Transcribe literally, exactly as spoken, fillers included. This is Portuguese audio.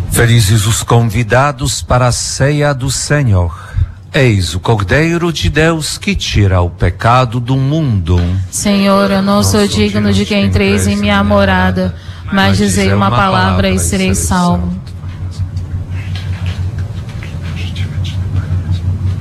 Felizes os convidados para a ceia do Senhor. Eis o Cordeiro de Deus que tira o pecado do mundo. Senhor, eu não sou digno de que entreis em minha morada, mas dizei uma palavra e serei salvo.